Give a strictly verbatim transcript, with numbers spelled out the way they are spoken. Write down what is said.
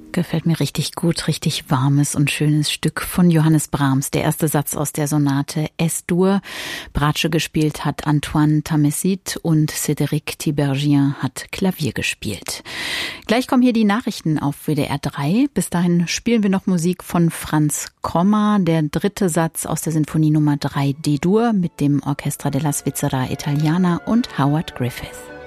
Gefällt mir richtig gut, richtig warmes und schönes Stück von Johannes Brahms. Der erste Satz aus der Sonate Es-Dur. Bratsche gespielt hat Antoine Tamesit und Cédric Tiberghien hat Klavier gespielt. Gleich kommen hier die Nachrichten auf W D R drei. Bis dahin spielen wir noch Musik von Franz Komma. Der dritte Satz aus der Sinfonie Nummer drei D-Dur mit dem Orchestra della Svizzera Italiana und Howard Griffith.